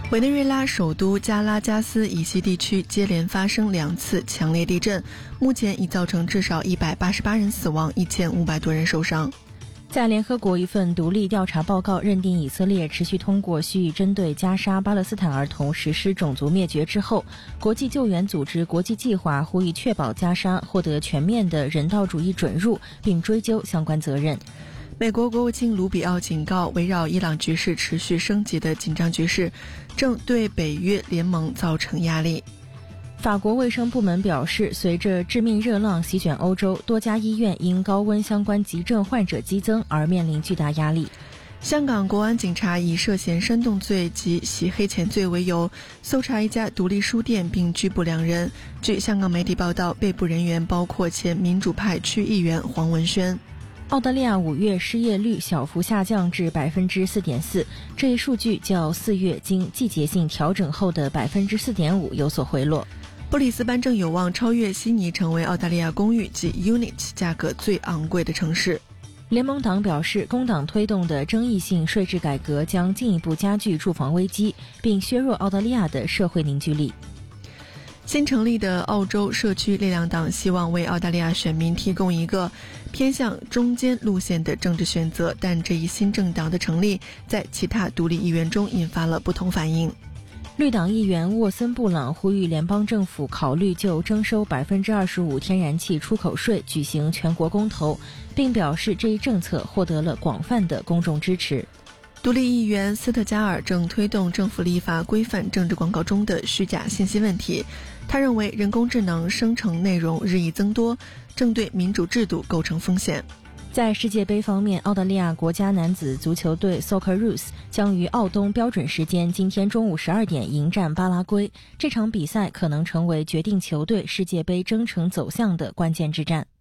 委内瑞拉首都加拉加斯以西地区接连发生2次强烈地震，目前已造成至少188人死亡，1500多人受伤。 在联合国一份独立调查报告认定以色列持续通过蓄意针对加沙巴勒斯坦儿童实施种族灭绝之后，国际救援组织国际计划呼吁确保加沙获得全面的人道主义准入，并追究相关责任。 美国国务卿卢比奥警告，围绕伊朗局势持续升级的紧张局势正对北约联盟造成压力。 法国卫生部门表示，随着致命热浪席卷欧洲，多家医院因高温相关急症患者激增而面临巨大压力。 香港国安警察以涉嫌煽动罪及洗黑钱罪为由，搜查一家独立书店并拘捕2人。据香港媒体报道，被捕人员包括前民主派区议员黄文轩。 澳大利亚5月失业率小幅下降至 4.4%， 这一数据较4月经季节性调整后的 4.5% 有所回落。 布里斯班正有望超越悉尼，成为澳大利亚公寓及 unit 价格最昂贵的城市。 联盟党表示，工党推动的争议性税制改革将进一步加剧住房危机，并削弱澳大利亚的社会凝聚力。 新成立的澳洲社区力量党希望为澳大利亚选民提供一个偏向中间路线的政治选择，但这一新政党的成立在其他独立议员中引发了不同反应。 绿党议员沃森布朗呼吁联邦政府考虑就征收 25% 天然气出口税举行全国公投，并表示这一政策获得了广泛的公众支持。 独立议员斯特加尔正推动政府立法规范政治广告中的虚假信息问题。他认为人工智能生成内容日益增多，正对民主制度构成风险。 在世界杯方面，澳大利亚国家男子足球队 Socceroos 将于澳东标准时间今天中午12点迎战巴拉圭。这场比赛可能成为决定球队世界杯征程走向的关键之战。